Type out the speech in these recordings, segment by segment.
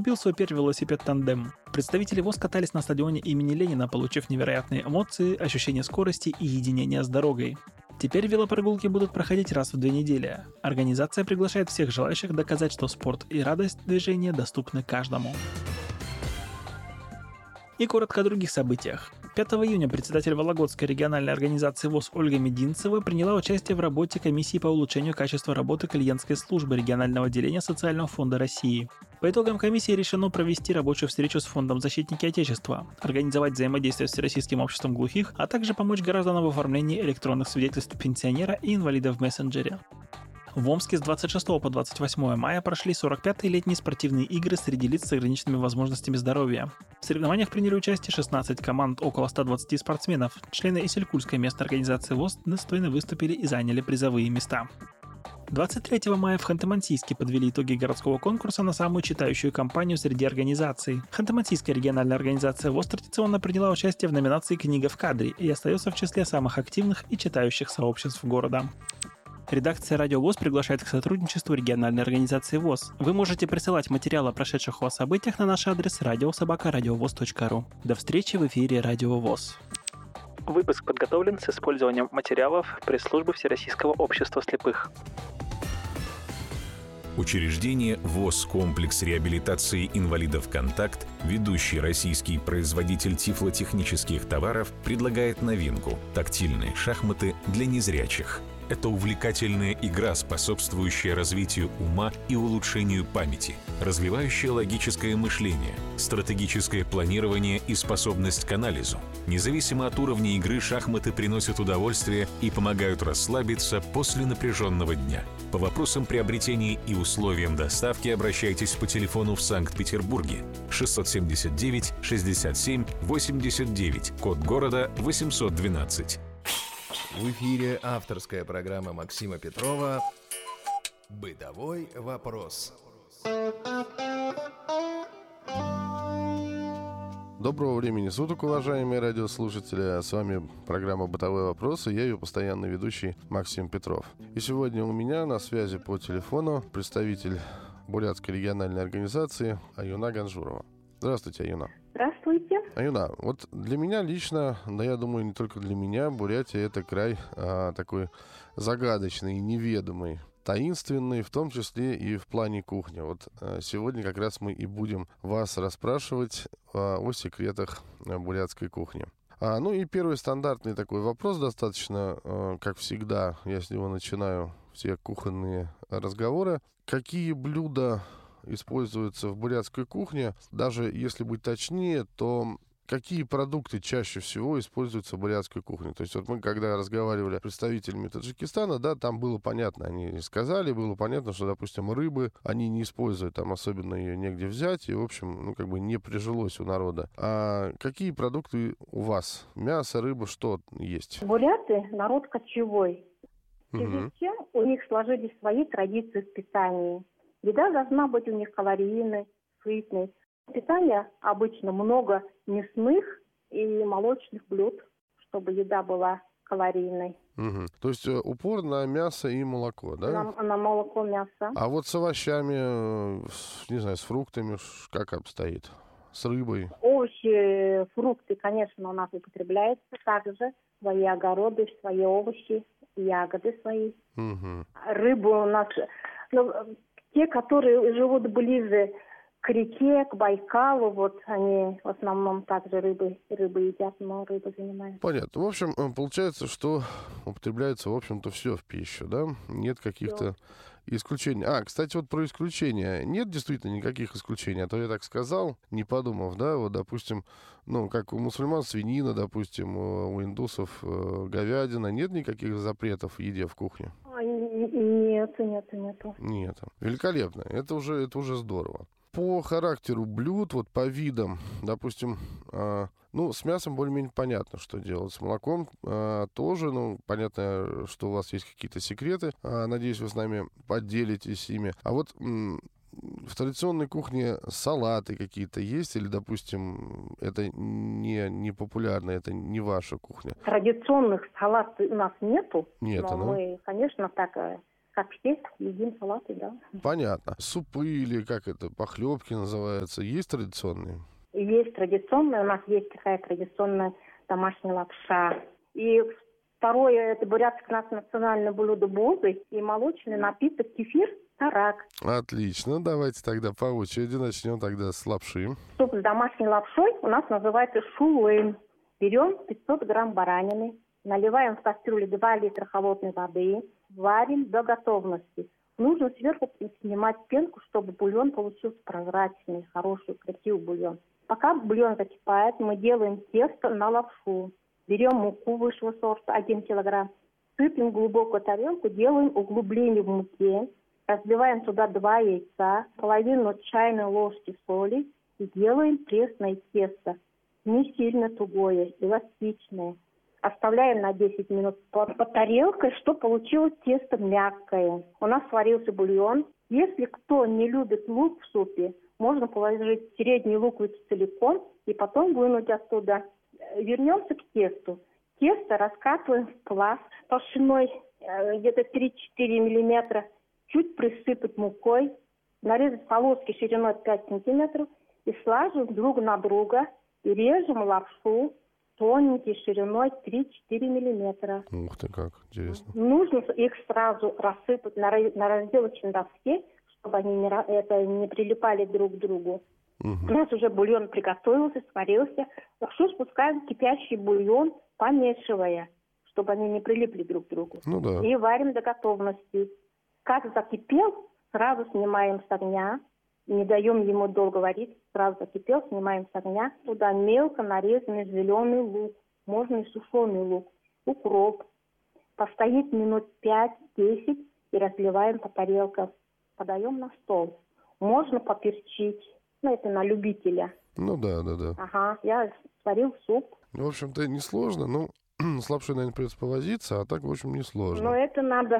купил свой первый велосипед-тандем. Представители ВОЗ катались на стадионе имени Ленина, получив невероятные эмоции, ощущение скорости и единения с дорогой. Теперь велопрогулки будут проходить раз в 2 недели. Организация приглашает всех желающих доказать, что спорт и радость движения доступны каждому. И коротко о других событиях. 5 июня председатель Вологодской региональной организации ВОЗ Ольга Мединцева приняла участие в работе комиссии по улучшению качества работы клиентской службы регионального отделения Социального фонда России. По итогам комиссии решено провести рабочую встречу с фондом «Защитники Отечества», организовать взаимодействие с Всероссийским обществом глухих, а также помочь гражданам в оформлении электронных свидетельств пенсионера и инвалида в мессенджере. В Омске с 26 по 28 мая прошли 45-е летние спортивные игры среди лиц с ограниченными возможностями здоровья. В соревнованиях приняли участие 16 команд, около 120 спортсменов. Члены Исилькульской местной организации ВОЗ достойно выступили и заняли призовые места. 23 мая в Ханты-Мансийске подвели итоги городского конкурса на самую читающую компанию среди организаций. Ханты-Мансийская региональная организация ВОЗ традиционно приняла участие в номинации «Книга в кадре» и остается в числе самых активных и читающих сообществ города. Редакция «Радио ВОЗ» приглашает к сотрудничеству региональной организации ВОЗ. Вы можете присылать материалы о прошедших у вас событиях на наш адрес radio@radiovoz.ru. До встречи в эфире «Радио ВОЗ». Выпуск подготовлен с использованием материалов пресс-службы Всероссийского общества слепых. Учреждение ВОЗ «Комплекс реабилитации инвалидов «Контакт», ведущий российский производитель тифлотехнических товаров, предлагает новинку – тактильные шахматы для незрячих. Это увлекательная игра, способствующая развитию ума и улучшению памяти, развивающая логическое мышление, стратегическое планирование и способность к анализу. Независимо от уровня игры, шахматы приносят удовольствие и помогают расслабиться после напряженного дня. По вопросам приобретения и условиям доставки обращайтесь по телефону в Санкт-Петербурге 679 67 89, код города 812. В эфире авторская программа Максима Петрова «Бытовой вопрос». Доброго времени суток, уважаемые радиослушатели. С вами программа «Бытовой вопрос» и я ее постоянный ведущий Максим Петров. И сегодня у меня на связи по телефону представитель Бурятской региональной организации Аюна Ганжурова. Здравствуйте, Аюна. Здравствуйте. Аюна, вот для меня лично, да я думаю, не только для меня, Бурятия — это край такой загадочный, неведомый, таинственный, в том числе и в плане кухни. Вот сегодня как раз мы и будем вас расспрашивать о секретах бурятской кухни. Ну и первый стандартный такой вопрос, достаточно, как всегда, я с него начинаю все кухонные разговоры. Какие блюда используются в бурятской кухне? Даже если быть точнее, то какие продукты чаще всего используются в бурятской кухне? То есть вот мы, когда разговаривали с представителями Таджикистана, да, там было понятно, они сказали, было понятно, что, допустим, рыбы они не используют, там особенно ее негде взять, и, в общем, как бы не прижилось у народа. А какие продукты у вас? Мясо, рыба, что есть? Буряты — народ кочевой. В связи с чем у них сложились свои традиции в питании. Еда должна быть у них калорийной, сытной. Питания обычно много мясных и молочных блюд, чтобы еда была калорийной. То есть упор на мясо и молоко, да? На молоко, мясо. А вот с овощами, не знаю, с фруктами как обстоит? С рыбой? Овощи, фрукты, конечно, у нас употребляются также. Свои огороды, свои овощи, ягоды свои. Рыбу у нас... те, которые живут ближе к реке, к Байкалу, вот они в основном также рыбы едят, но рыбы занимаются. Понятно. В общем, получается, что употребляется, в общем-то, все в пищу, да? Нет каких-то исключений. Кстати, вот про исключения. Нет действительно никаких исключений. А то я так сказал, не подумав, да? Вот, допустим, как у мусульман свинина, допустим, у индусов говядина. Нет никаких запретов в еде в кухне? Нету. Великолепно. Это уже здорово. По характеру блюд, вот по видам, допустим, с мясом более-менее понятно, что делать. С молоком тоже, понятно, что у вас есть какие-то секреты. Надеюсь, вы с нами поделитесь ими. А вот в традиционной кухне салаты какие-то есть? Или, допустим, это не популярно, это не ваша кухня? Традиционных салатов у нас нету. Нет, но мы, конечно, так Как все едим салаты, да. Понятно. Супы или как это, похлебки называются, есть традиционные? Есть традиционная, у нас есть такая традиционная домашняя лапша. И второе, это бурятское наше национальное блюдо бозы и молочный напиток кефир тарак. Отлично. Давайте тогда по очереди начнем тогда с лапши. Суп с домашней лапшой у нас называется шулым. Берем 500 грамм баранины, наливаем в кастрюлю 2 литра холодной воды, варим до готовности. Нужно сверху снимать пенку, чтобы бульон получился прозрачный, хороший, красивый бульон. Пока бульон закипает, мы делаем тесто на лапшу. Берем муку высшего сорта 1 килограмм, сыпем в глубокую тарелку, делаем углубление в муке, разбиваем туда 2 яйца, половину чайной ложки соли и делаем пресное тесто. Не сильно тугое, эластичное. Оставляем на 10 минут под тарелкой, чтобы получилось тесто мягкое. У нас сварился бульон. Если кто не любит лук в супе, можно положить средний луковицу целиком и потом вынуть оттуда. Вернемся к тесту. Тесто раскатываем в пласт толщиной где-то 3-4 миллиметра. Чуть присыпать мукой, нарезать полоски шириной 5 сантиметров и слаживаем друг на друга и режем лапшу тоненькой шириной 3-4 миллиметра. Ух ты, как интересно. Нужно их сразу рассыпать на разделочной доске, чтобы они не прилипали друг к другу. У нас уже бульон приготовился, сварился. Лапшу спускаем в кипящий бульон, помешивая, чтобы они не прилипли друг к другу. Ну да. И варим до готовности. Как закипел, сразу снимаем с огня. Не даем ему долго варить. Сразу закипел, снимаем с огня. Туда мелко нарезанный зеленый лук. Можно и сушеный лук. Укроп. Постоит минут 5-10 и разливаем по тарелкам. Подаем на стол. Можно поперчить. Это на любителя. Ну да. Ага, я сварил суп. В общем-то, несложно, но с лапшой, наверное, придется повозиться, а так, в общем, несложно. Но это надо,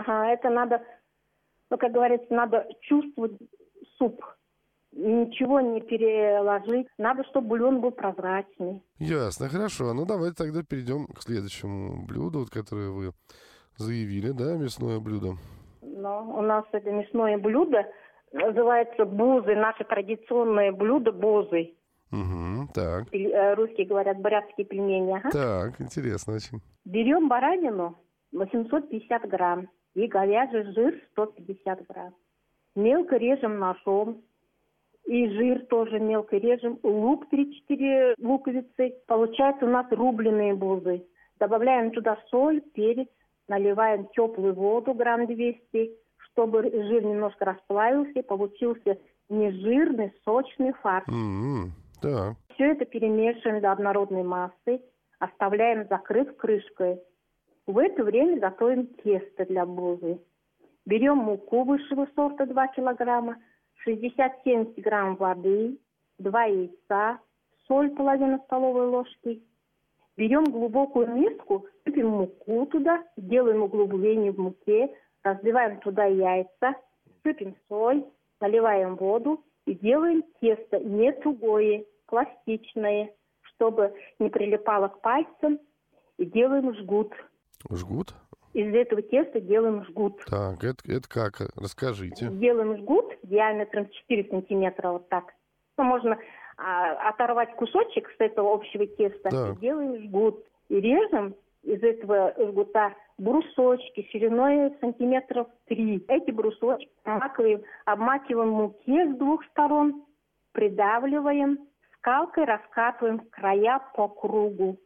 как говорится, надо чувствовать суп. Ничего не переложить. Надо, чтобы бульон был прозрачный. Ясно, хорошо. Ну, давайте тогда перейдем к следующему блюду, которое вы заявили, да, мясное блюдо. Но у нас это мясное блюдо называется бузы, наше традиционное блюдо бузы. Угу, так. Русские говорят бурятские пельмени. Ага. Так, интересно очень. Берем баранину 850 грамм и говяжий жир 150 грамм. Мелко режем ножом. И жир тоже мелко режем. Лук 3-4 луковицы. Получается у нас рубленые бузы. Добавляем туда соль, перец. Наливаем теплую воду грамм 200, чтобы жир немножко расплавился. И получился нежирный, сочный фарш. Так. Все это перемешиваем до однородной массы. Оставляем, закрыв крышкой. В это время готовим тесто для бузы. Берем муку высшего сорта 2 килограмма, 60-70 грамм воды, 2 яйца, соль половину столовой ложки. Берем глубокую миску, сыпем муку туда, делаем углубление в муке, разбиваем туда яйца, сыпем соль, наливаем воду и делаем тесто не тугое, пластичное, чтобы не прилипало к пальцам, и делаем жгут. Жгут? Из этого теста делаем жгут. Так, это как? Расскажите. Делаем жгут диаметром 4 сантиметра, вот так. Можно оторвать кусочек с этого общего теста. Так. И делаем жгут. И режем из этого жгута брусочки шириной сантиметров 3. Эти брусочки обмакиваем в муке с 2 сторон, придавливаем, скалкой раскатываем края по кругу.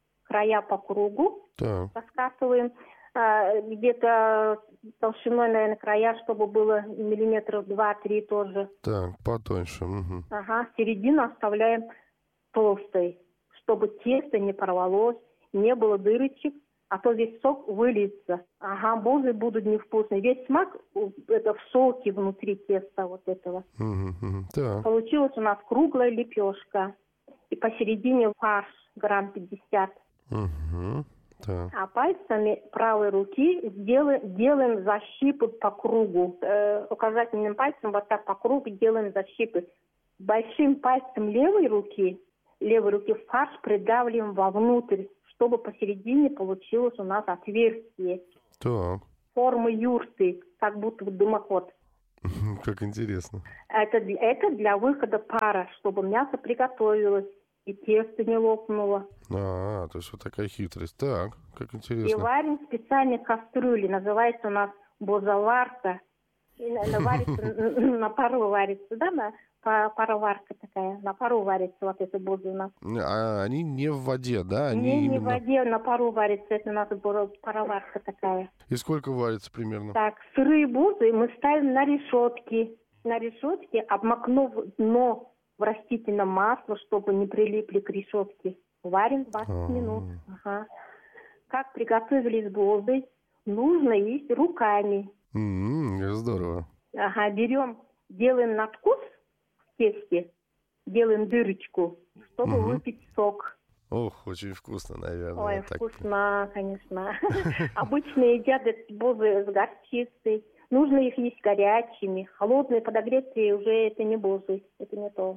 Так. Раскатываем где-то толщиной, наверное, края, чтобы было миллиметров 2-3 тоже. Так, потоньше. Угу. Ага, середину оставляем толстой, чтобы тесто не порвалось, не было дырочек, а то весь сок выльется. Ага, бузы будут невкусные. Весь смак это в соке внутри теста вот этого. Так. Получилась у нас круглая лепешка. И посередине фарш грамм 50. Так. А пальцами правой руки делаем защипы по кругу. Указательным пальцем вот так по кругу делаем защипы. Большим пальцем левой руки фарш придавливаем вовнутрь, чтобы посередине получилось у нас отверстие. Так. формы юрты, как будто дымоход. Как интересно. Это для выхода пара, чтобы мясо приготовилось и тесто не лопнуло. То есть вот такая хитрость. Так, как И интересно. варим в специальной кастрюле, называется у нас бозаварка. Варится, на пару варится, да, пароварка такая, на пару варится вот эта боза у нас. А они не в воде, да? Они Не именно... в воде, на пару варится, это у нас пароварка такая. И сколько варится примерно? Так, сырые бозы мы ставим на решетки. На решетке, обмакнув дно в растительном масле, чтобы не прилипли к решетке. Варим 20 минут. Ага. Как приготовили с бозой, нужно есть руками. Здорово. Ага, делаем надкус в тесте, делаем дырочку, чтобы выпить сок. Ох, очень вкусно, наверное. Ой, вкусно, конечно. Обычно едят эти бозы с горчицей. Нужно их есть горячими. Холодные, подогретые уже это не бозы, это не то.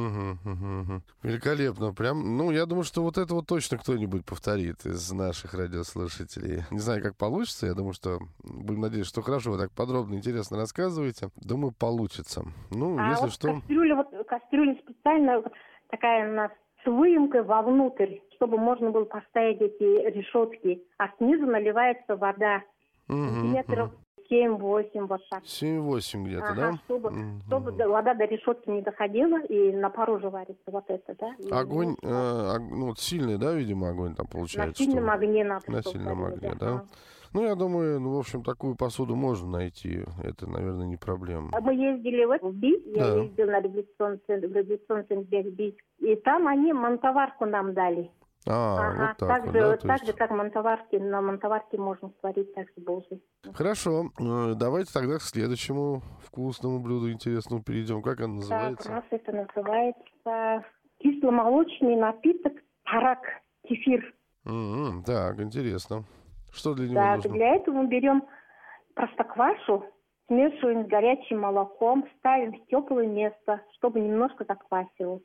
Великолепно. Прям, я думаю, что вот это вот точно кто-нибудь повторит из наших радиослушателей. Не знаю, как получится. Я думаю, что будем надеяться, что хорошо вы так подробно, интересно рассказываете. Думаю, получится. Если вот что... Кастрюля специально такая у нас с выемкой вовнутрь, чтобы можно было поставить эти решетки. А снизу наливается вода. Сантиметров 7-8, вот так. 7-8 где-то, да? Чтобы вода до решетки не доходила, и на пару же варится вот это, да? Огонь, сильный, да, видимо, огонь там получается? На сильном огне надо. На сильном огне, да? Я думаю, в общем, такую посуду можно найти. Это, наверное, не проблема. Мы ездили в Бийск, я ездила на революционный центр Бийск, и там они мантоварку нам дали. Вот так вот, да? Так же, как на мантоварке можно сварить так же бозы. Хорошо, давайте тогда к следующему вкусному блюду интересному перейдем. Как оно называется? Так, у нас это называется кисломолочный напиток тарак, кефир. Так, интересно. Что для него нужно? Для этого мы берем простоквашу, смешиваем с горячим молоком, ставим в теплое место, чтобы немножко заквасилось.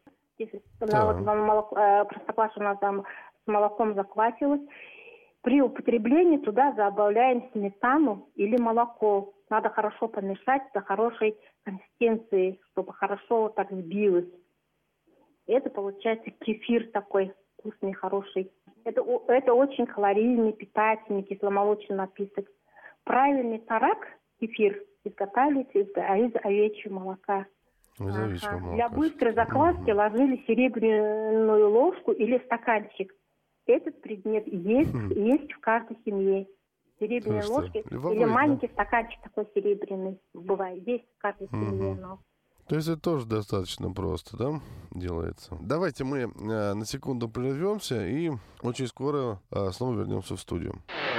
Простокваша у нас там с молоком заквасилась. При употреблении туда добавляем сметану или молоко. Надо хорошо помешать до хорошей консистенции, чтобы хорошо так сбилось. Это получается кефир такой вкусный, хороший. Это очень калорийный, питательный, кисломолочный напиток. Правильный тарак, кефир, изготавливается из овечьего молока. Для быстрой закваски ложили серебряную ложку или стаканчик. Этот предмет есть в каждой семье. Серебряные ложки или маленький стаканчик такой серебряный бывает. Есть в каждой семье. То есть это тоже достаточно просто, да, делается? Давайте мы на секунду прервемся и очень скоро снова вернемся в студию.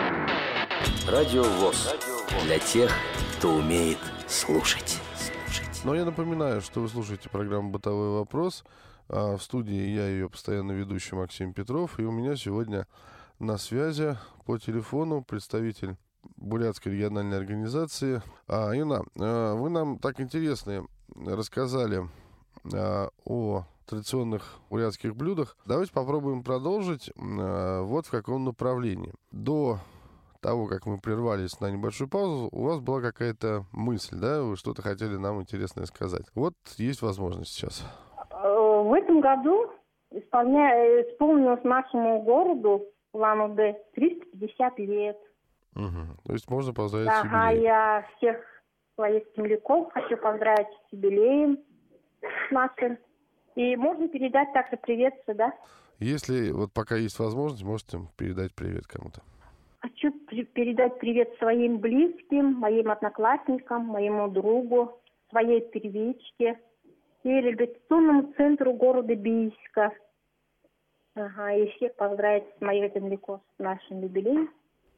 Радио ВОС. Для тех, кто умеет слушать. Но я напоминаю, что вы слушаете программу «Бытовой вопрос». В студии я ее постоянно ведущий Максим Петров. И у меня сегодня на связи по телефону представитель Бурятской региональной организации. Юна, вы нам так интересно рассказали о традиционных бурятских блюдах. Давайте попробуем продолжить вот в каком направлении. До того, как мы прервались на небольшую паузу, у вас была какая-то мысль, да? Вы что-то хотели нам интересное сказать. Вот есть возможность сейчас. В этом году исполнилось нашему городу Улан-Удэ 350 лет. То есть можно поздравить с юбилеем. Я всех своих земляков хочу поздравить с юбилеем нашим. И можно передать также приветствие, да? Если вот пока есть возможность, можете передать привет кому-то. Хочу передать привет своим близким, моим одноклассникам, моему другу, своей первичке и реабилитационному центру города Бийска. И всех поздравить с моих земляков с нашим юбилеем.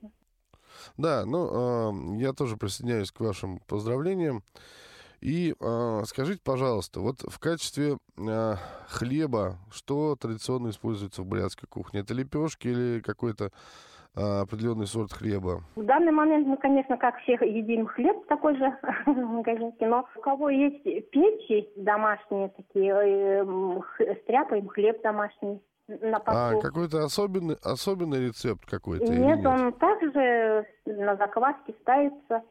Да, я тоже присоединяюсь к вашим поздравлениям. И скажите, пожалуйста, вот в качестве хлеба что традиционно используется в бурятской кухне? Это лепешки или какой-то определенный сорт хлеба? В данный момент мы, конечно, как все едим хлеб такой же магазинский, но у кого есть печи домашние такие, стряпаем хлеб домашний на поту. Какой-то особенный рецепт какой-то? Нет, он также на закваске ставится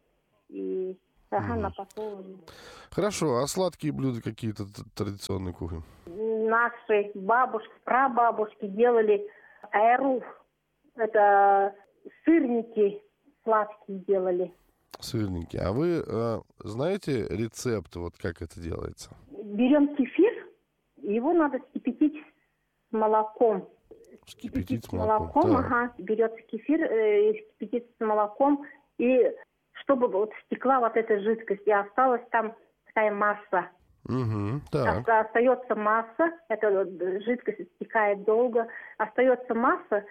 и на поту. Хорошо, а сладкие блюда какие-то традиционной кухни? Наши бабушки, прабабушки делали айруф. Это сырники сладкие делали. Сырники. А вы знаете рецепт, вот как это делается? Берем кефир, его надо вскипятить с молоком. Вскипятить с молоком. Берется кефир, вскипятить с молоком, и чтобы вот стекла вот эта жидкость, и осталась там такая масса. Так. Остается масса, эта жидкость стекает долго, остается масса,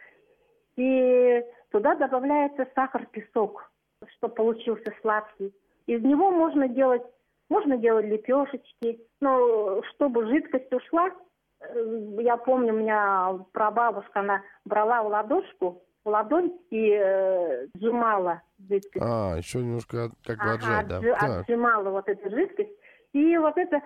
и туда добавляется сахар, песок, чтобы получился сладкий. Из него можно делать лепешечки, но чтобы жидкость ушла, я помню, у меня прабабушка, она брала в ладонь и сжимала жидкость. Еще немножко как бы отжать, да. Отжимала вот эту жидкость. И вот эта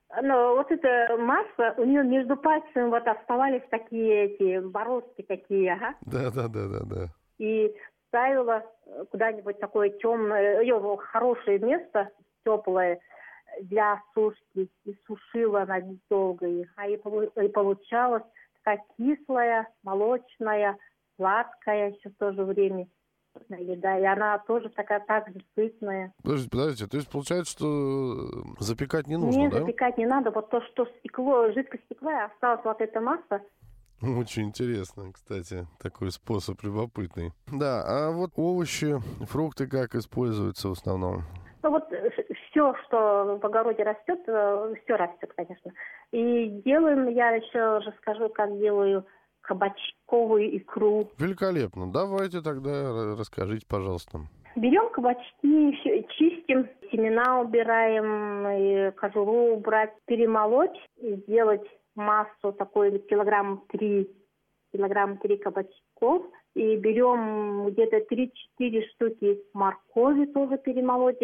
масса, у нее между пальцами вот оставались такие эти бороздки такие, Да. И ставила куда-нибудь такое темное, хорошее место, теплое, для сушки, и сушила она долго их. И получалась такая кислая, молочная, сладкая еще в то же время еда. И она тоже такая так же сытная. Подождите, то есть получается, что запекать не нужно, да? Нет, запекать не надо. Вот то, что стекло, жидкость стекла, осталась вот эта масса. Очень интересно, кстати, такой способ любопытный. Да, а вот овощи, фрукты как используются в основном? Ну вот все, что в огороде растет, все растет, конечно. И делаем, я еще расскажу, как делаю кабачковую икру. Великолепно. Давайте тогда расскажите, пожалуйста. Берем кабачки, чистим, семена убираем, и кожуру убрать, перемолоть и сделать массу такой килограмм 3 кабачков. И берем где-то 3-4 штуки моркови тоже перемолоть,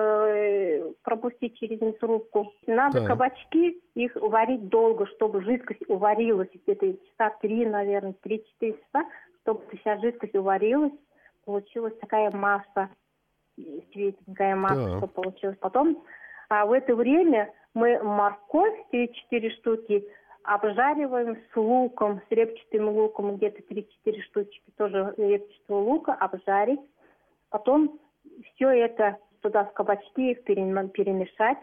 пропустить через мясорубку. Надо кабачки, их варить долго, чтобы жидкость уварилась. Где-то часа 3, наверное, 3-4 часа, чтобы вся жидкость уварилась. Получилась такая масса, светленькая масса, что получилось. Потом, в это время мы морковь, 3-4 штуки, обжариваем с луком, с репчатым луком, где-то 3-4 штучки тоже репчатого лука, обжарить. Потом все это туда в кабачки перемешать.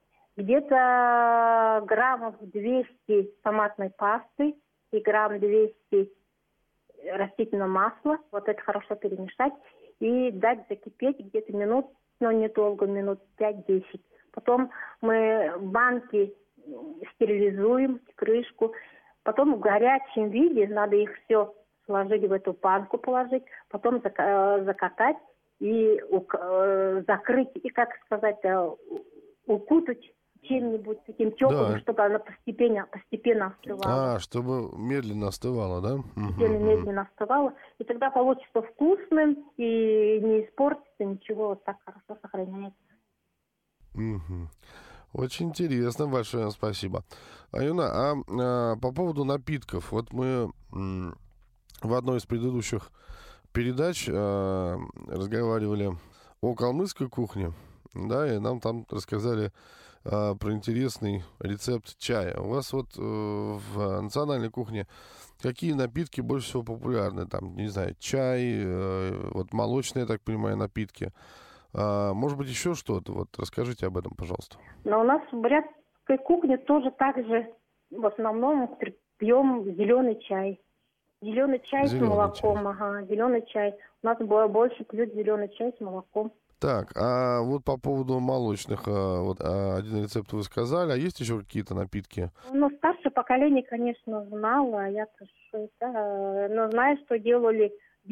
Где-то граммов 200 томатной пасты и грамм 200 растительного масла. Вот это хорошо перемешать и дать закипеть где-то минут, но недолго, минут 5-10. Потом мы банки стерилизуем, крышку. Потом в горячем виде надо их все сложить в эту банку, положить, потом закатать и закрыть, и, как сказать, укутать чем-нибудь таким теплым, чтобы она постепенно остывала. Чтобы медленно остывала, да? Медленно остывала. И тогда получится вкусным и не испортится ничего, вот так хорошо сохраняется. Очень интересно, большое вам спасибо. Аюна, по поводу напитков. Вот мы в одной из предыдущих передач разговаривали о калмыцкой кухне, да, и нам там рассказали про интересный рецепт чая. У вас вот в национальной кухне какие напитки больше всего популярны? Там, не знаю, чай, вот молочные, я так понимаю, напитки. Может быть, еще что-то? Вот расскажите об этом, пожалуйста. Но у нас в бурятской кухне тоже так же в основном пьем зеленый чай. Зеленый чай с молоком. Зеленый чай. У нас больше пьют зеленый чай с молоком. Так, а вот по поводу молочных, вот один рецепт вы сказали, а есть еще какие-то напитки? Ну, старшее поколение, конечно, знало, а я-то но знаю, что делают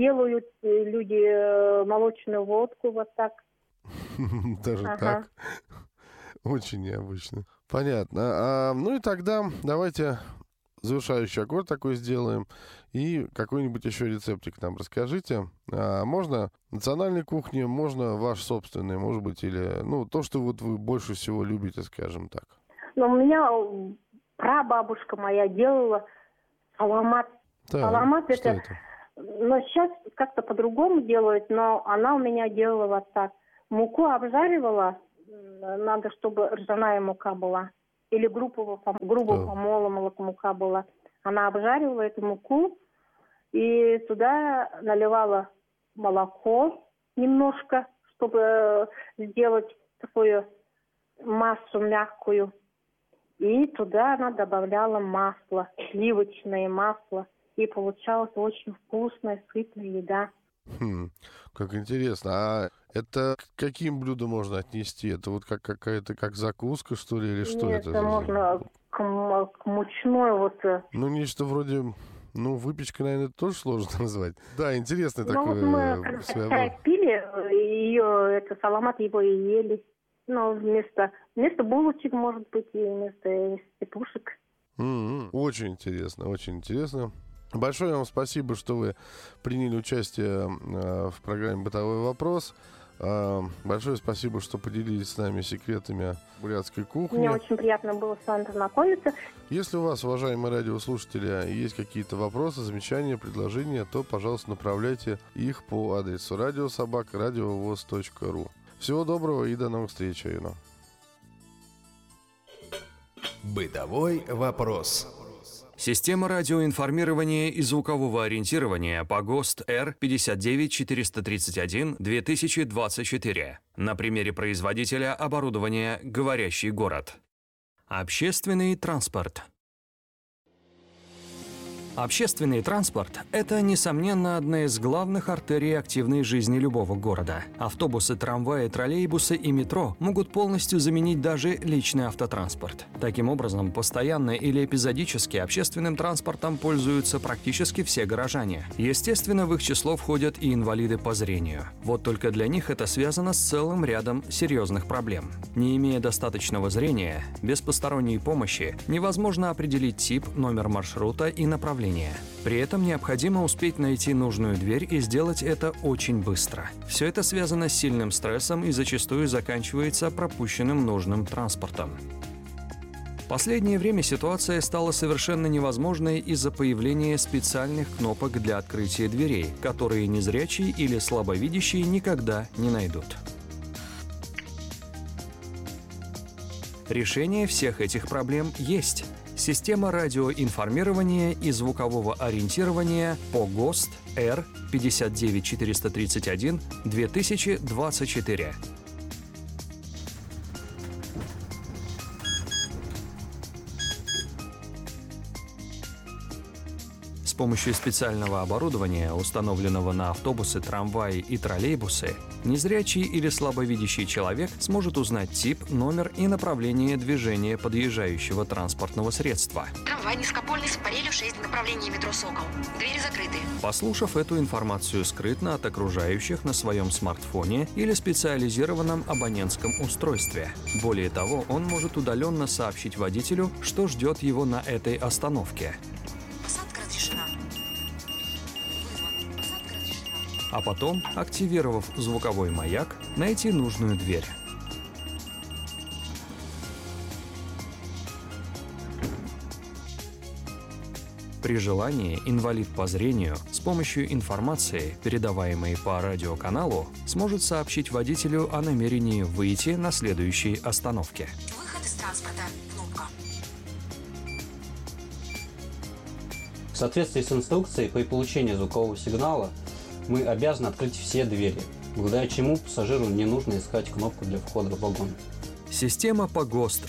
люди молочную водку вот так. Даже так? Очень необычно. Понятно. Ну и тогда давайте завершающий аккорд такой сделаем. И какой-нибудь еще рецептик нам расскажите. Можно национальной кухни, можно ваш собственный, может быть, или то, что вот вы больше всего любите, скажем так. Но у меня прабабушка моя делала саламат. Да, саламат это... Но сейчас как-то по-другому делают, но она у меня делала вот так. Муку обжаривала, надо, чтобы ржаная мука была. Или грубо помола мука была. Она обжаривала эту муку и туда наливала молоко немножко, чтобы сделать такую массу мягкую. И туда она добавляла масло, сливочное масло. И получалась очень вкусная, сытная еда. Как интересно. А это к каким блюдам можно отнести? Это вот как закуска, что ли, или что это? Это можно к мучной вот. Нечто вроде... выпечка, наверное, тоже сложно назвать. Да, интересно такое. Мы когда пили ее, саламат его и ели. Вместо булочек, может быть, и вместо петушек. Очень интересно, очень интересно. Большое вам спасибо, что вы приняли участие в программе «Бытовой вопрос». Большое спасибо, что поделились с нами секретами бурятской кухни. Мне очень приятно было с вами познакомиться. Если у вас, уважаемые радиослушатели, есть какие-то вопросы, замечания, предложения, то, пожалуйста, направляйте их по адресу radio@radiovoz.ru. Всего доброго и до новых встреч, Ирина. Бытовой вопрос. Система радиоинформирования и звукового ориентирования по ГОСТ R59431-2024. На примере производителя оборудования «Говорящий город». Общественный транспорт. Общественный транспорт – это, несомненно, одна из главных артерий активной жизни любого города. Автобусы, трамваи, троллейбусы и метро могут полностью заменить даже личный автотранспорт. Таким образом, постоянно или эпизодически общественным транспортом пользуются практически все горожане. Естественно, в их число входят и инвалиды по зрению. Вот только для них это связано с целым рядом серьезных проблем. Не имея достаточного зрения, без посторонней помощи невозможно определить тип, номер маршрута и направление. При этом необходимо успеть найти нужную дверь и сделать это очень быстро. Все это связано с сильным стрессом и зачастую заканчивается пропущенным нужным транспортом. В последнее время ситуация стала совершенно невозможной из-за появления специальных кнопок для открытия дверей, которые незрячие или слабовидящие никогда не найдут. Решение всех этих проблем есть. Система радиоинформирования и звукового ориентирования по ГОСТ R59431-2024. С помощью специального оборудования, установленного на автобусы, трамваи и троллейбусы, незрячий или слабовидящий человек сможет узнать тип, номер и направление движения подъезжающего транспортного средства. Трамвай низкопольный с парелью 6 в направлении метро «Сокол». Двери закрыты. Послушав эту информацию скрытно от окружающих на своем смартфоне или специализированном абонентском устройстве. Более того, он может удаленно сообщить водителю, что ждет его на этой остановке. А потом, активировав звуковой маяк, найти нужную дверь. При желании инвалид по зрению с помощью информации, передаваемой по радиоканалу, сможет сообщить водителю о намерении выйти на следующей остановке. Выход из транспорта. Кнопка. В соответствии с инструкцией, при получении звукового сигнала мы обязаны открыть все двери, благодаря чему пассажиру не нужно искать кнопку для входа в вагон. Система по ГОСТ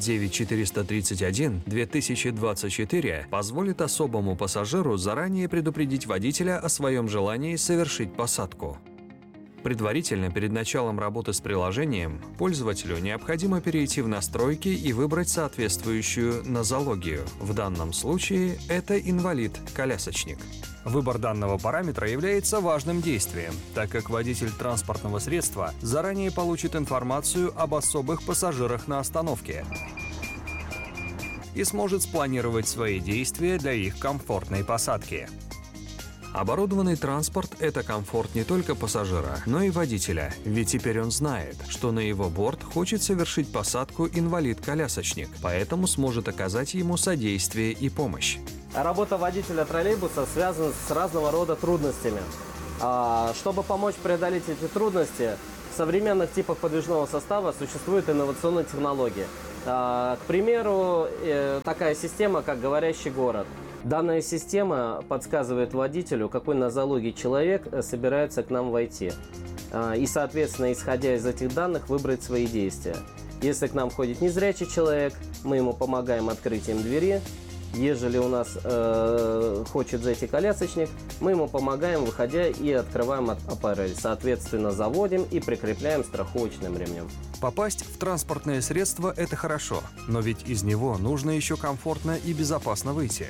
59431-2024 позволит особому пассажиру заранее предупредить водителя о своем желании совершить посадку. Предварительно, перед началом работы с приложением, пользователю необходимо перейти в настройки и выбрать соответствующую нозологию. В данном случае это инвалид-колясочник. Выбор данного параметра является важным действием, так как водитель транспортного средства заранее получит информацию об особых пассажирах на остановке и сможет спланировать свои действия для их комфортной посадки. Оборудованный транспорт – это комфорт не только пассажира, но и водителя, ведь теперь он знает, что на его борт хочет совершить посадку инвалид-колясочник, поэтому сможет оказать ему содействие и помощь. Работа водителя троллейбуса связана с разного рода трудностями. Чтобы помочь преодолеть эти трудности, в современных типах подвижного состава существуют инновационные технологии. К примеру, такая система, как «Говорящий город». Данная система подсказывает водителю, какой нозологий человек собирается к нам войти. И, соответственно, исходя из этих данных, выбрать свои действия. Если к нам входит незрячий человек, мы ему помогаем открытием двери. Ежели у нас хочет зайти колясочник, мы ему помогаем, выходя, и открываем аппарель. Соответственно, заводим и прикрепляем страховочным ремнем. Попасть в транспортное средство – это хорошо, но ведь из него нужно еще комфортно и безопасно выйти.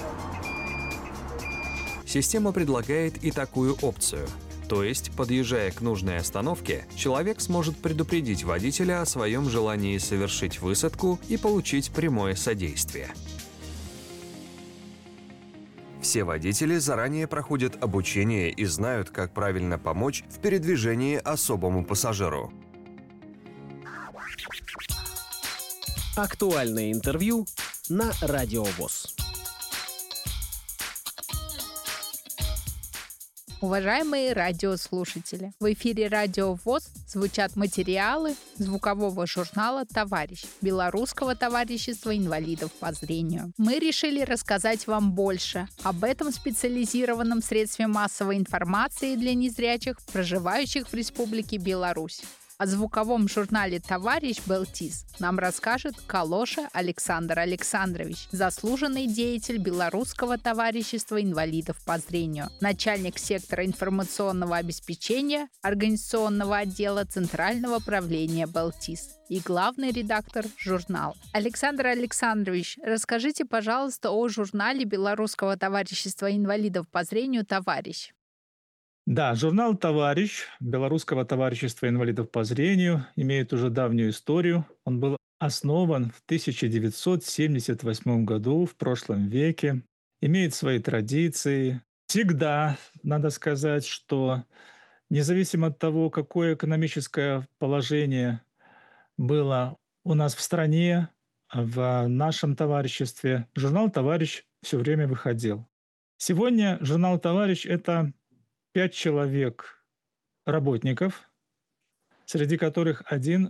Система предлагает и такую опцию. То есть, подъезжая к нужной остановке, человек сможет предупредить водителя о своем желании совершить высадку и получить прямое содействие. Все водители заранее проходят обучение и знают, как правильно помочь в передвижении особому пассажиру. Актуальное интервью на Радио ВОС. Уважаемые радиослушатели, в эфире Радио ВОС звучат материалы звукового журнала «Товарищ» Белорусского товарищества инвалидов по зрению. Мы решили рассказать вам больше об этом специализированном средстве массовой информации для незрячих, проживающих в Республике Беларусь. О звуковом журнале «Товарищ» Белтис нам расскажет Калоша Александр Александрович, заслуженный деятель Белорусского товарищества инвалидов по зрению, начальник сектора информационного обеспечения организационного отдела Центрального правления Белтис и главный редактор журнала. Александр Александрович, расскажите, пожалуйста, о журнале Белорусского товарищества инвалидов по зрению «Товарищ». Да, журнал «Товарищ» Белорусского товарищества инвалидов по зрению имеет уже давнюю историю. Он был основан в 1978 году, в прошлом веке, имеет свои традиции. Всегда, надо сказать, что независимо от того, какое экономическое положение было у нас в стране, в нашем товариществе, журнал «Товарищ» все время выходил. Сегодня журнал «Товарищ» — это 5 человек работников, среди которых один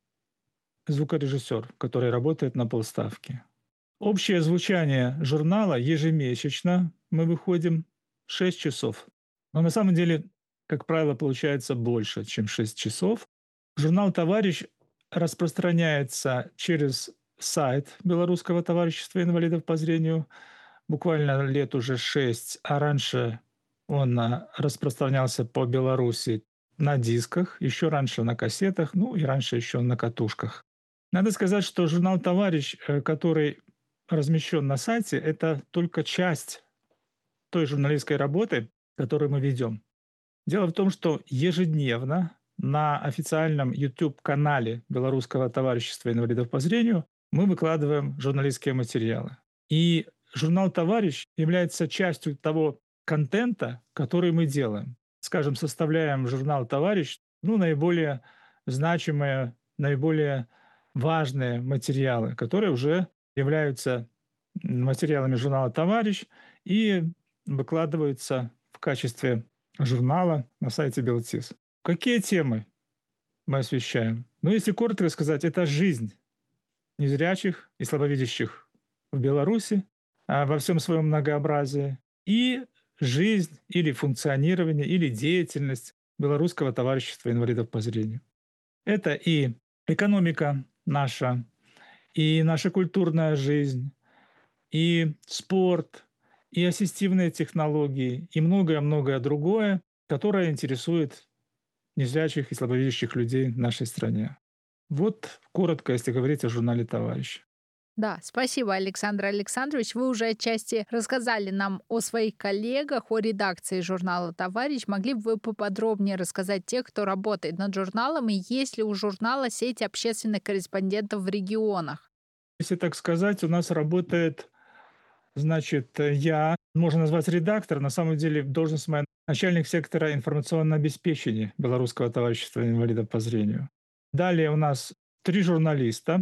звукорежиссер, который работает на полставки. Общее звучание журнала ежемесячно мы выходим 6 часов. Но на самом деле, как правило, получается больше, чем 6 часов. Журнал «Товарищ» распространяется через сайт Белорусского товарищества инвалидов по зрению буквально лет уже 6, а раньше он распространялся по Беларуси на дисках, еще раньше на кассетах, ну и раньше еще на катушках. Надо сказать, что журнал «Товарищ», который размещен на сайте, это только часть той журналистской работы, которую мы ведем. Дело в том, что ежедневно на официальном YouTube-канале Белорусского товарищества инвалидов по зрению мы выкладываем журналистские материалы. И журнал «Товарищ» является частью того контента, который мы делаем. Скажем, составляем журнал «Товарищ», наиболее значимые, наиболее важные материалы, которые уже являются материалами журнала «Товарищ» и выкладываются в качестве журнала на сайте Белтис. Какие темы мы освещаем? Если коротко сказать, это жизнь незрячих и слабовидящих в Беларуси во всем своем многообразии и жизнь или функционирование, или деятельность Белорусского товарищества инвалидов по зрению. Это и экономика наша, и наша культурная жизнь, и спорт, и ассистивные технологии, и многое-многое другое, которое интересует незрячих и слабовидящих людей в нашей стране. Вот коротко, если говорить о журнале «Товарищ». Да, спасибо, Александр Александрович. Вы уже отчасти рассказали нам о своих коллегах, о редакции журнала «Товарищ». Могли бы вы поподробнее рассказать тех, кто работает над журналом, и есть ли у журнала сеть общественных корреспондентов в регионах? Если так сказать, у нас работает, значит, я, можно назвать редактор, на самом деле должность моя начальник сектора информационного обеспечения Белорусского товарищества инвалидов по зрению. Далее у нас 3 журналиста,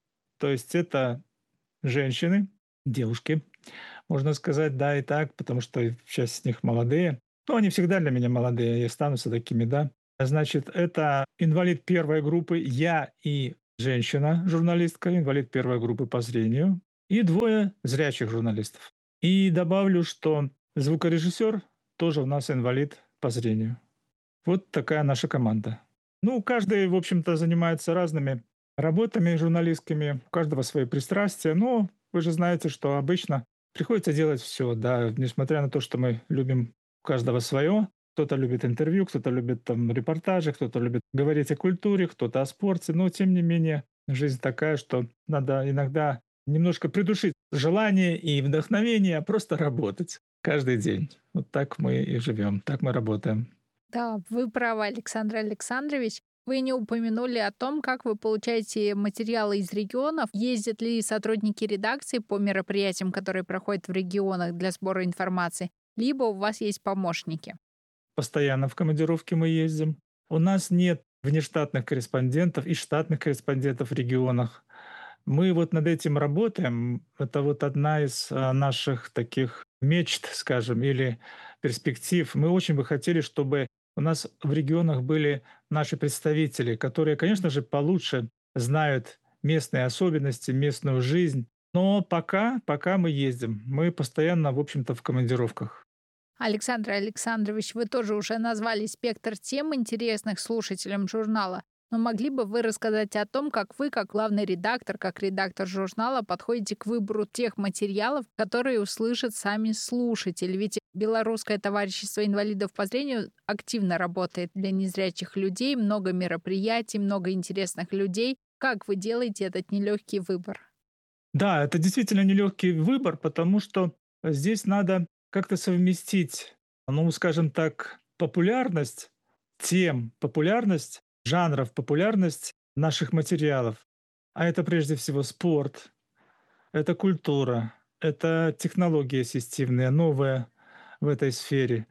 то есть это женщины, девушки, можно сказать, да, и так, потому что часть из них молодые. Ну, они всегда для меня молодые и останутся такими, да. Значит, это инвалид первой группы, я и женщина, журналистка, инвалид первой группы по зрению, и 2 зрячих журналистов. И добавлю, что звукорежиссер тоже у нас инвалид по зрению. Вот такая наша команда. Ну, каждый, в общем-то, занимается разными работами журналистскими, у каждого свои пристрастия, но вы же знаете, что обычно приходится делать все, да, несмотря на то, что мы любим у каждого свое. Кто-то любит интервью, кто-то любит там репортажи, кто-то любит говорить о культуре, кто-то о спорте, но тем не менее жизнь такая, что надо иногда немножко придушить желание и вдохновение, а просто работать каждый день. Вот так мы и живем, так мы работаем. Да, вы правы, Александр Александрович. Вы не упомянули о том, как вы получаете материалы из регионов. Ездят ли сотрудники редакции по мероприятиям, которые проходят в регионах для сбора информации, либо у вас есть помощники? Постоянно в командировке мы ездим. У нас нет внештатных корреспондентов и штатных корреспондентов в регионах. Мы вот над этим работаем. Это вот одна из наших таких мечт, скажем, или перспектив. Мы очень бы хотели, чтобы у нас в регионах были наши представители, которые, конечно же, получше знают местные особенности, местную жизнь. Но пока мы ездим. Мы постоянно, в общем-то, в командировках. Александр Александрович, вы тоже уже назвали спектр тем, интересных слушателям журнала. Но могли бы вы рассказать о том, как вы, как главный редактор, как редактор журнала, подходите к выбору тех материалов, которые услышат сами слушатели? Ведь Белорусское товарищество инвалидов по зрению активно работает для незрячих людей, много мероприятий, много интересных людей. Как вы делаете этот нелегкий выбор? Да, это действительно нелегкий выбор, потому что здесь надо как-то совместить, ну, скажем так, популярность тем, популярность жанров, популярность наших материалов. А это прежде всего спорт, это культура, это технологии ассистивные, новые в этой сфере.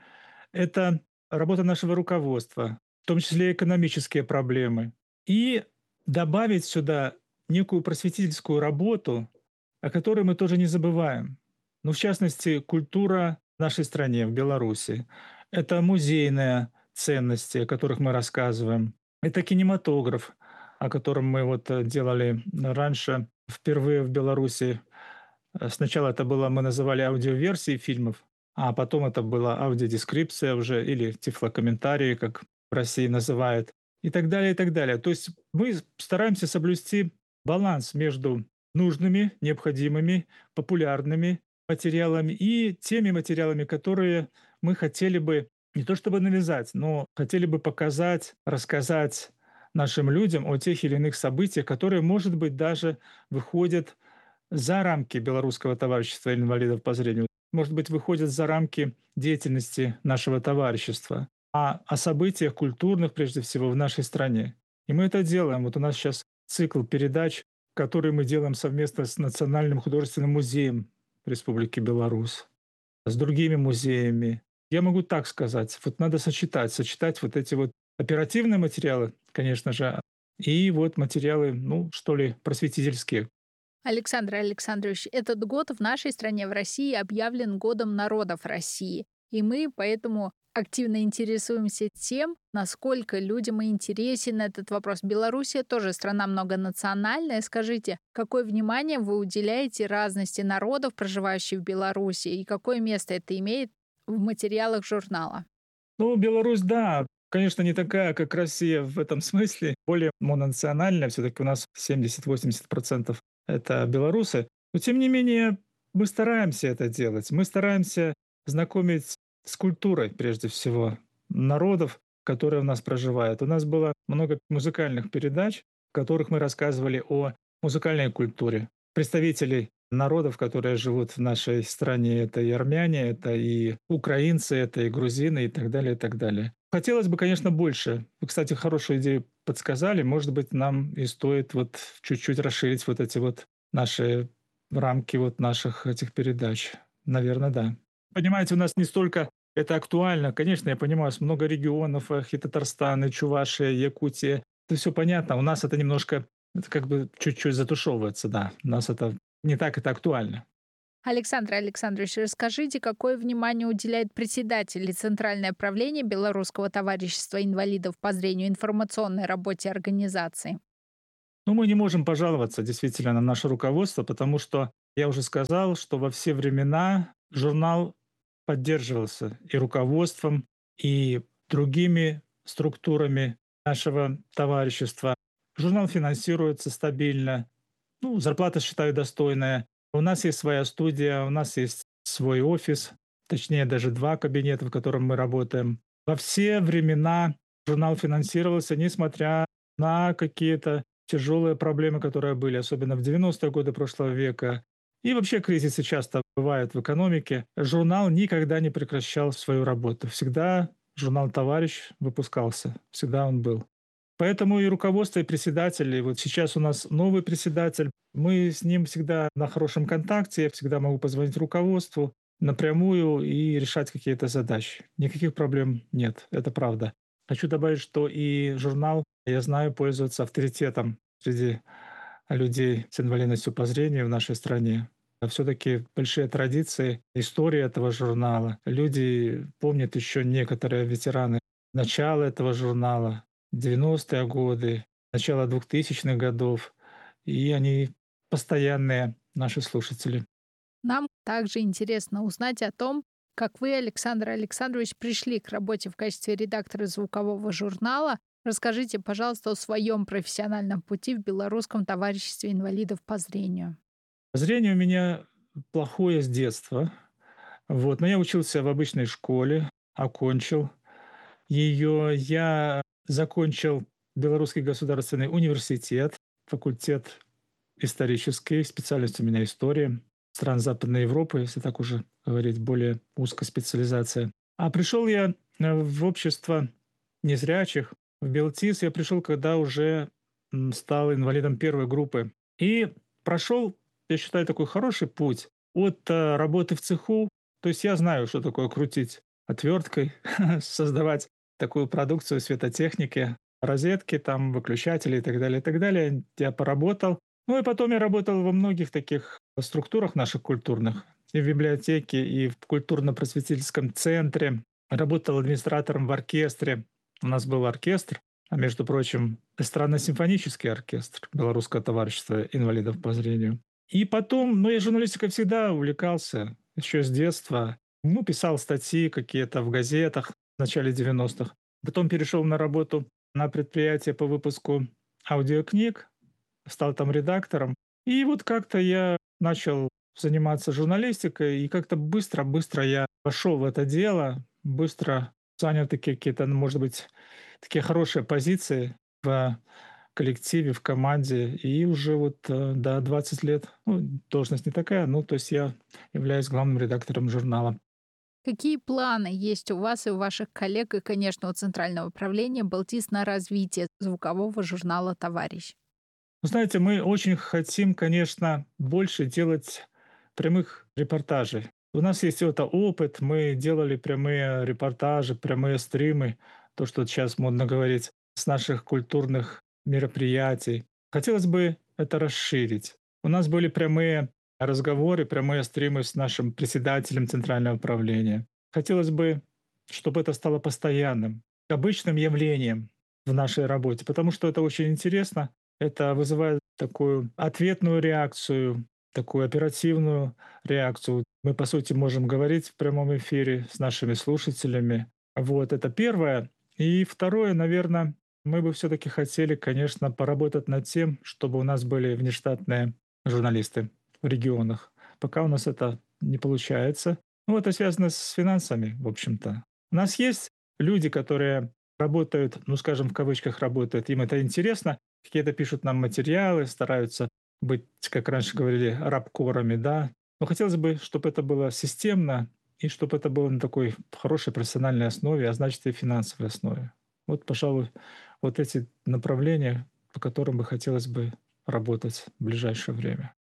Это работа нашего руководства, в том числе экономические проблемы. И добавить сюда некую просветительскую работу, о которой мы тоже не забываем. Ну, в частности, культура в нашей стране, в Беларуси. Это музейные ценности, о которых мы рассказываем. Это кинематограф, о котором мы вот делали раньше, впервые в Беларуси. Сначала это было, мы называли аудиоверсии фильмов, а потом это была аудиодескрипция уже, или тифлокомментарии, как в России называют, и так далее, и так далее. То есть мы стараемся соблюсти баланс между нужными, необходимыми, популярными материалами и теми материалами, которые мы хотели бы не то чтобы навязать, но хотели бы показать, рассказать нашим людям о тех или иных событиях, которые, может быть, даже выходят за рамки Белорусского товарищества инвалидов по зрению, может быть, выходят за рамки деятельности нашего товарищества, а о событиях культурных, прежде всего, в нашей стране. И мы это делаем. Вот у нас сейчас цикл передач, который мы делаем совместно с Национальным художественным музеем Республики Беларусь, с другими музеями. Я могу так сказать, вот надо сочетать вот эти вот оперативные материалы, конечно же, и вот материалы, ну, что ли, просветительские. Александр Александрович, этот год в нашей стране, в России, объявлен Годом народов России. И мы поэтому активно интересуемся тем, насколько людям интересен этот вопрос. Белоруссия тоже страна многонациональная. Скажите, какое внимание вы уделяете разности народов, проживающих в Беларуси, и какое место это имеет в материалах журнала? Ну, Беларусь, да, конечно, не такая, как Россия в этом смысле, более мононациональная, все-таки у нас 70-80% это белорусы. Но тем не менее, мы стараемся это делать. Мы стараемся знакомить с культурой, прежде всего, народов, которые у нас проживают. У нас было много музыкальных передач, в которых мы рассказывали о музыкальной культуре представителей народов, которые живут в нашей стране. Это и армяне, это и украинцы, это и грузины и так далее, и так далее. Хотелось бы, конечно, больше. Вы, кстати, хорошую идею подсказали. Может быть, нам и стоит вот чуть-чуть расширить вот эти вот наши рамки вот наших этих передач. Наверное, да. Понимаете, у нас не столько это актуально. Конечно, я понимаю, у нас много регионов, и Татарстан, и Чувашия, Якутия. Это все понятно. У нас это немножко, это как бы чуть-чуть затушевывается, да. У нас это не так это актуально. Александр Александрович, расскажите, какое внимание уделяет председатель и Центральное правление Белорусского товарищества инвалидов по зрению информационной работе организации? Ну, мы не можем пожаловаться действительно на наше руководство, потому что я уже сказал, что во все времена журнал поддерживался и руководством, и другими структурами нашего товарищества. Журнал финансируется стабильно. Ну, зарплата, считаю, достойная. У нас есть своя студия, у нас есть свой офис, точнее даже 2 кабинета, в котором мы работаем. Во все времена журнал финансировался, несмотря на какие-то тяжелые проблемы, которые были, особенно в 90-е годы прошлого века. И вообще кризисы часто бывают в экономике. Журнал никогда не прекращал свою работу. Всегда журнал «Товарищ» выпускался, всегда он был. Поэтому и руководство, и председатель, и вот сейчас у нас новый председатель, мы с ним всегда на хорошем контакте, я всегда могу позвонить руководству напрямую и решать какие-то задачи. Никаких проблем нет, это правда. Хочу добавить, что и журнал, я знаю, пользуется авторитетом среди людей с инвалидностью по зрению в нашей стране. Все-таки большие традиции, история этого журнала. Люди помнят еще некоторые ветераны начала этого журнала, 90-е годы, начало 2000-х годов. И они постоянные наши слушатели. Нам также интересно узнать о том, как вы, Александр Александрович, пришли к работе в качестве редактора звукового журнала. Расскажите, пожалуйста, о своем профессиональном пути в Белорусском товариществе инвалидов по зрению. Зрение у меня плохое с детства. Но я учился в обычной школе, окончил ее. Я закончил Белорусский государственный университет, факультет исторический, специальность у меня история стран Западной Европы, если так уже говорить, более узкая специализация. А пришел я в общество незрячих, в Белтис я пришел, когда уже стал инвалидом первой группы. И прошел, я считаю, такой хороший путь от работы в цеху. То есть я знаю, что такое крутить отверткой, создавать такую продукцию светотехники, розетки, там, выключатели и так далее, и так далее. Я поработал. И потом я работал во многих таких структурах наших культурных. И в библиотеке, и в культурно-просветительском центре. Работал администратором в оркестре. У нас был оркестр, а между прочим, эстрадно-симфонический оркестр Белорусского товарищества инвалидов по зрению. И потом, я журналистикой всегда увлекался, еще с детства. Писал статьи какие-то в газетах в начале 90-х. Потом перешел на работу на предприятие по выпуску аудиокниг, стал там редактором. И вот как-то я начал заниматься журналистикой, и как-то быстро я пошел в это дело, быстро занял такие какие-то, может быть, такие хорошие позиции в коллективе, в команде. И уже 20 лет, должность не такая, то есть я являюсь главным редактором журнала. Какие планы есть у вас и у ваших коллег, и, конечно, у Центрального правления «Белтис» на развитие звукового журнала «Товарищ»? Знаете, мы очень хотим, конечно, больше делать прямых репортажей. У нас есть опыт, мы делали прямые репортажи, прямые стримы, то, что сейчас модно говорить, с наших культурных мероприятий. Хотелось бы это расширить. У нас были прямые разговоры, прямые стримы с нашим председателем Центрального управления. Хотелось бы, чтобы это стало постоянным, обычным явлением в нашей работе, потому что это очень интересно. Это вызывает такую ответную реакцию, такую оперативную реакцию. Мы, по сути, можем говорить в прямом эфире с нашими слушателями. Это первое. И второе, наверное, мы бы все-таки хотели, конечно, поработать над тем, чтобы у нас были внештатные журналисты в регионах. Пока у нас это не получается. Это связано с финансами, в общем-то. У нас есть люди, которые работают, скажем, в кавычках работают, им это интересно, какие-то пишут нам материалы, стараются быть, как раньше говорили, рабкорами, да. Но хотелось бы, чтобы это было системно и чтобы это было на такой хорошей профессиональной основе, а значит и финансовой основе. Пожалуй, эти направления, по которым бы хотелось бы работать в ближайшее время.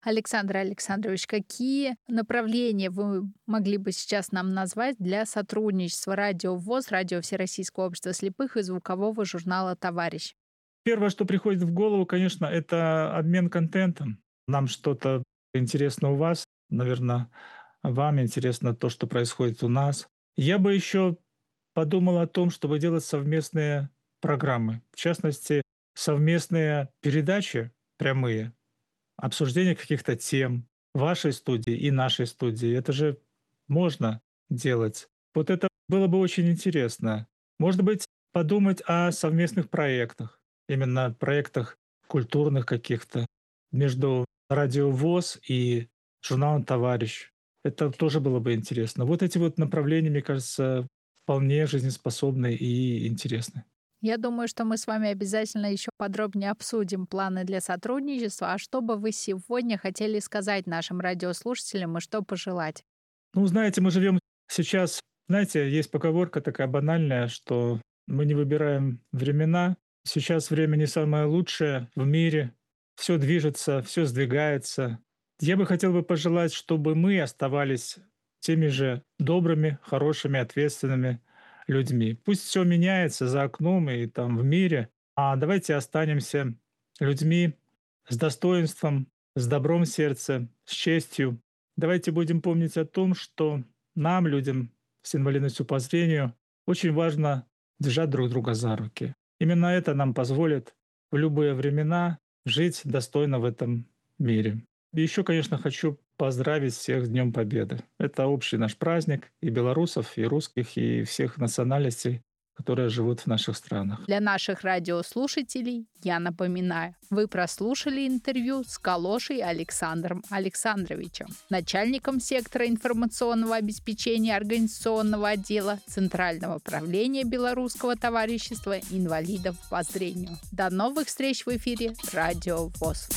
Александр Александрович, какие направления вы могли бы сейчас нам назвать для сотрудничества Радио ВОС, Радио Всероссийского общества слепых и звукового журнала «Товарищ»? Первое, что приходит в голову, конечно, это обмен контентом. Нам что-то интересно у вас, наверное, вам интересно то, что происходит у нас. Я бы еще подумал о том, чтобы делать совместные программы. В частности, совместные передачи прямые, обсуждение каких-то тем вашей студии и нашей студии. Это же можно делать. Вот это было бы очень интересно. Может быть, подумать о совместных проектах, именно проектах культурных каких-то между Радио ВОС и журналом «Товарищ». Это тоже было бы интересно. Вот эти вот направления, мне кажется, вполне жизнеспособны и интересны. Я думаю, что мы с вами обязательно еще подробнее обсудим планы для сотрудничества. А что бы вы сегодня хотели сказать нашим радиослушателям и что пожелать? Ну, знаете, мы живем сейчас, знаете, есть поговорка такая банальная, что мы не выбираем времена. Сейчас время не самое лучшее в мире. Все движется, все сдвигается. Я бы хотел пожелать, чтобы мы оставались теми же добрыми, хорошими, ответственными людьми. Пусть все меняется за окном и там в мире, а давайте останемся людьми с достоинством, с добром в сердце, с честью. Давайте будем помнить о том, что нам, людям с инвалидностью по зрению, очень важно держать друг друга за руки. Именно это нам позволит в любые времена жить достойно в этом мире. И еще, конечно, хочу поздравить всех с Днем Победы. Это общий наш праздник и белорусов, и русских, и всех национальностей, которые живут в наших странах. Для наших радиослушателей я напоминаю, вы прослушали интервью с Калошей Александром Александровичем, начальником сектора информационного обеспечения организационного отдела Центрального правления Белорусского товарищества инвалидов по зрению. До новых встреч в эфире Радио ВОС.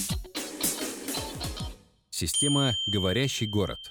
Система «Говорящий город».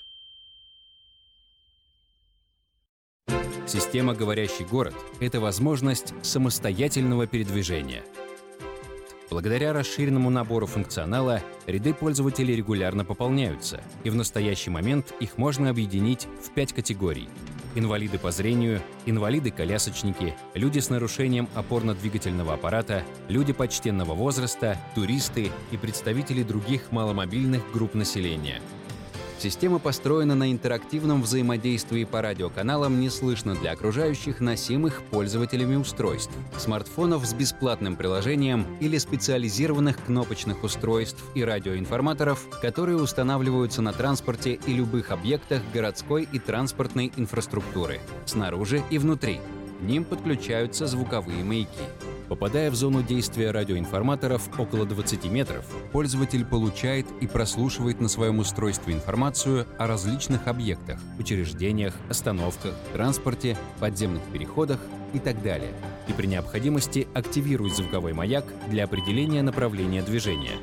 Система «Говорящий город» — это возможность самостоятельного передвижения. Благодаря расширенному набору функционала ряды пользователей регулярно пополняются, и в настоящий момент их можно объединить в 5 категорий. Инвалиды по зрению, инвалиды-колясочники, люди с нарушением опорно-двигательного аппарата, люди почтенного возраста, туристы и представители других маломобильных групп населения. Система построена на интерактивном взаимодействии по радиоканалам «Не слышно для окружающих», носимых пользователями устройств, смартфонов с бесплатным приложением или специализированных кнопочных устройств и радиоинформаторов, которые устанавливаются на транспорте и любых объектах городской и транспортной инфраструктуры, снаружи и внутри. К ним подключаются звуковые маяки. Попадая в зону действия радиоинформаторов около 20 метров, пользователь получает и прослушивает на своем устройстве информацию о различных объектах, учреждениях, остановках, транспорте, подземных переходах и так далее. И при необходимости активирует звуковой маяк для определения направления движения.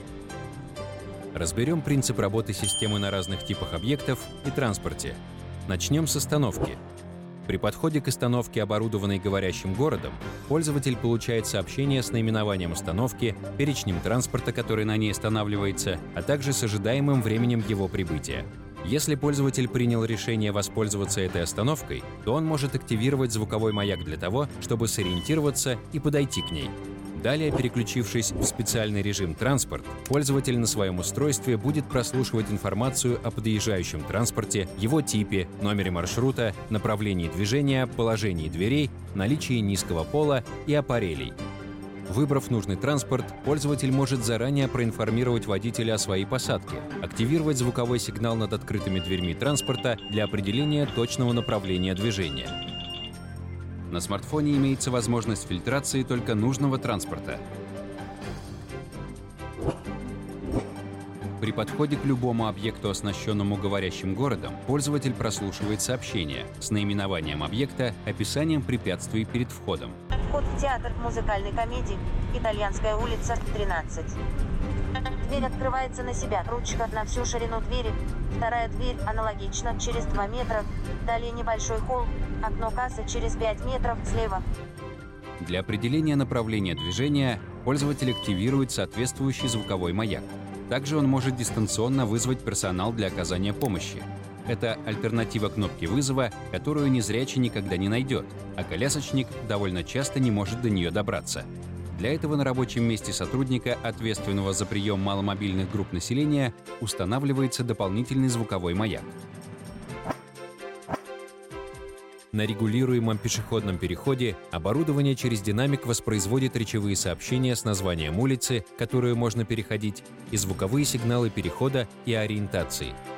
Разберем принцип работы системы на разных типах объектов и транспорте. Начнем с остановки. При подходе к остановке, оборудованной говорящим городом, пользователь получает сообщение с наименованием остановки, перечнем транспорта, который на ней останавливается, а также с ожидаемым временем его прибытия. Если пользователь принял решение воспользоваться этой остановкой, то он может активировать звуковой маяк для того, чтобы сориентироваться и подойти к ней. Далее, переключившись в специальный режим «Транспорт», пользователь на своем устройстве будет прослушивать информацию о подъезжающем транспорте, его типе, номере маршрута, направлении движения, положении дверей, наличии низкого пола и аппарелей. Выбрав нужный транспорт, пользователь может заранее проинформировать водителя о своей посадке, активировать звуковой сигнал над открытыми дверьми транспорта для определения точного направления движения. На смартфоне имеется возможность фильтрации только нужного транспорта. При подходе к любому объекту, оснащенному говорящим городом, пользователь прослушивает сообщение с наименованием объекта, описанием препятствий перед входом. Вход в театр музыкальной комедии «Итальянская улица, 13». Дверь открывается на себя, ручка на всю ширину двери. Вторая дверь аналогично, через 2 метра. Далее небольшой холл, окно кассы через 5 метров слева. Для определения направления движения пользователь активирует соответствующий звуковой маяк. Также он может дистанционно вызвать персонал для оказания помощи. Это альтернатива кнопки вызова, которую незрячий никогда не найдет, а колясочник довольно часто не может до нее добраться. Для этого на рабочем месте сотрудника, ответственного за прием маломобильных групп населения, устанавливается дополнительный звуковой маяк. На регулируемом пешеходном переходе оборудование через динамик воспроизводит речевые сообщения с названием улицы, которую можно переходить, и звуковые сигналы перехода и ориентации.